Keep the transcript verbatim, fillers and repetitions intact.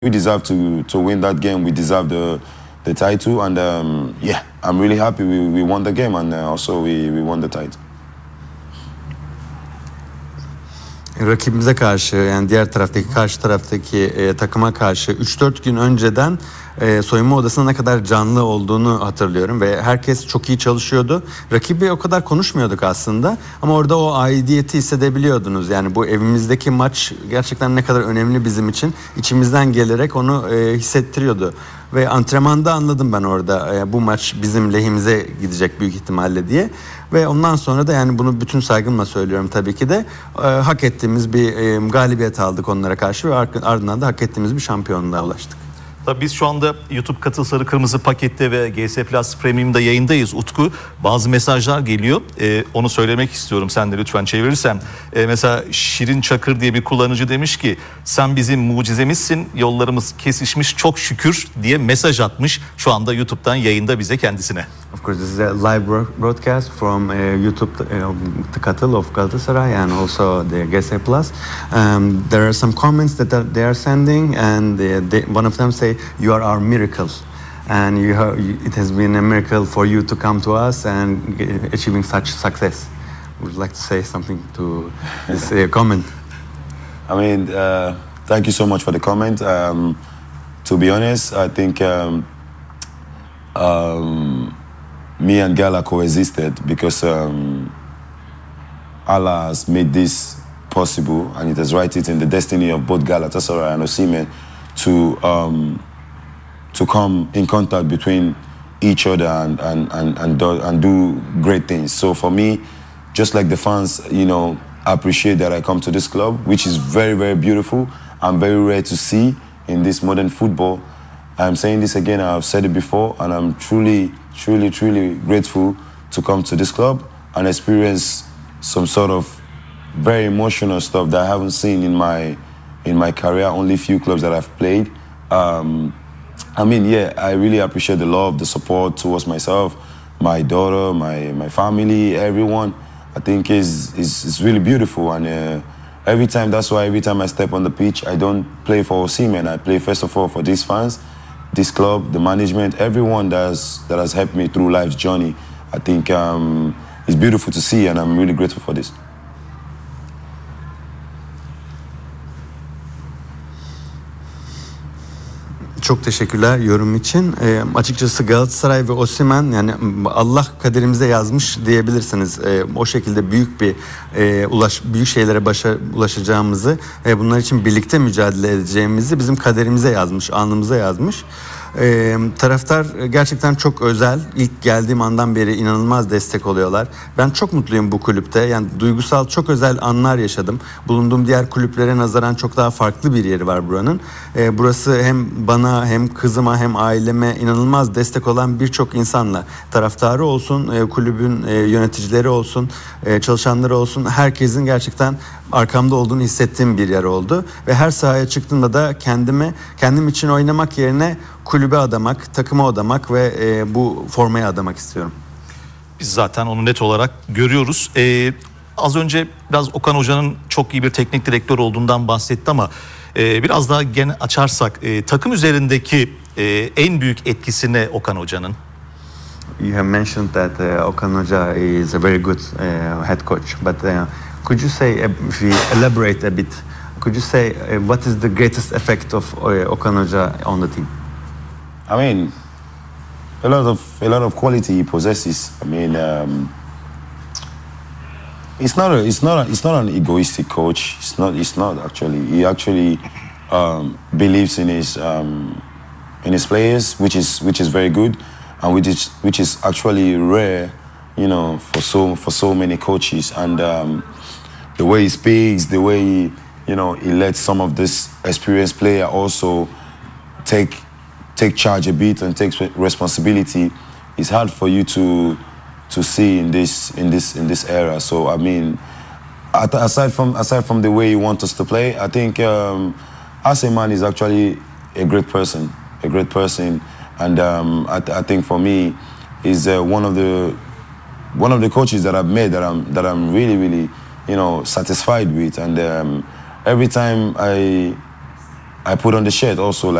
we deserve to to win that game. We deserve the the title, and um, yeah, I'm really happy we, we won the game, and uh, also we, we won the title. Rakibimize karşı, yani diğer taraftaki karşı taraftaki e, takıma karşı üç dört gün önceden e, soyunma odasında ne kadar canlı olduğunu hatırlıyorum ve herkes çok iyi çalışıyordu. Rakibi o kadar konuşmuyorduk aslında ama orada o aidiyeti hissedebiliyordunuz. Yani bu evimizdeki maç gerçekten ne kadar önemli bizim için, içimizden gelerek onu e, hissettiriyordu. Ve antrenmanda anladım ben orada e, bu maç bizim lehimize gidecek büyük ihtimalle diye. Ve ondan sonra da, yani bunu bütün saygımla söylüyorum tabii ki de, e, hak ettiğimiz bir e, galibiyet aldık onlara karşı ve ardından da hak ettiğimiz bir şampiyonluğa ulaştık. Tabii biz şu anda YouTube Katıl Sarı Kırmızı pakette ve G S Plus Premium'da yayındayız Utku. Bazı mesajlar geliyor. Ee, onu söylemek istiyorum. Sen de lütfen çevirirsen. Ee, mesela Şirin Çakır diye bir kullanıcı demiş ki sen bizim mucizemizsin. Yollarımız kesişmiş çok şükür diye mesaj atmış. Şu anda YouTube'dan yayında bize kendisine. Of course, this is a live broadcast from uh, YouTube uh, Katıl of Galatasaray and also the G S Plus. Um, there are some comments that are, they are sending, and they, they, one of them say, "You are our miracle," and you have, it has been a miracle for you to come to us and achieving such success. Would you like to say something to this uh, comment? I mean, uh, thank you so much for the comment. Um, to be honest, I think um, um, me and Gala coexisted because um, Allah has made this possible, and it has written it in the destiny of both Galatasaray and Osimhen to um, to come in contact between each other and and and and do, and do great things. So for me, just like the fans, you know, appreciate that I come to this club, which is very, very beautiful and very rare to see in this modern football. I'm saying this again, I've said it before, and I'm truly, truly, truly grateful to come to this club and experience some sort of very emotional stuff that I haven't seen in my in my career, only few clubs that I've played. Um, I mean, yeah, I really appreciate the love, the support towards myself, my daughter, my, my family, everyone. I think is is is really beautiful, and uh, every time, that's why every time I step on the pitch, I don't play for Osimhen. I play first of all for these fans, this club, the management, everyone that has, that has helped me through life's journey. I think um, it's beautiful to see, and I'm really grateful for this. Çok teşekkürler yorum için. E, açıkçası Galatasaray ve Osimhen, yani Allah kaderimize yazmış diyebilirsiniz. E, o şekilde büyük bir e, ulaş büyük şeylere başa, ulaşacağımızı, e, bunlar için birlikte mücadele edeceğimizi bizim kaderimize yazmış, alnımıza yazmış. Ee, taraftar gerçekten çok özel. İlk geldiğim andan beri inanılmaz destek oluyorlar. Ben çok mutluyum bu kulüpte. Yani duygusal çok özel anlar yaşadım. Bulunduğum diğer kulüplere nazaran çok daha farklı bir yeri var buranın. Ee, burası hem bana hem kızıma hem aileme inanılmaz destek olan birçok insanla, taraftarı olsun, e, kulübün e, yöneticileri olsun, e, çalışanları olsun, herkesin gerçekten arkamda olduğunu hissettiğim bir yer oldu. Ve her sahaya çıktığımda da kendime, kendim için oynamak yerine kulübe adamak, takıma adamak ve e, bu formaya adamak istiyorum. Biz zaten onu net olarak görüyoruz. Ee, az önce biraz Okan Hoca'nın çok iyi bir teknik direktör olduğundan bahsetti ama e, biraz daha gene açarsak e, takım üzerindeki e, en büyük etkisi ne Okan Hoca'nın? You have mentioned that uh, Okan Hoca is a very good uh, head coach, but uh, could you say, if we elaborate a bit, could you say uh, what is the greatest effect of uh, Okan Hoca on the team? I mean, a lot of a lot of quality he possesses. I mean, um, it's not a, it's not a, it's not an egoistic coach. It's not it's not actually. He actually um, believes in his um, in his players, which is which is very good, and which is which is actually rare, you know, for so for so many coaches. And um, the way he speaks, the way he, you know, he lets some of this experienced player also take. take charge a bit and take responsibility. It's hard for you to to see in this in this in this era. So I mean, aside from aside from the way he wants us to play, I think um, Aseman is actually a great person, a great person, and um, I, th I think for me, he's uh, one of the one of the coaches that I've met that I'm that I'm really really you know satisfied with, and um, every time I I put on the shirt also.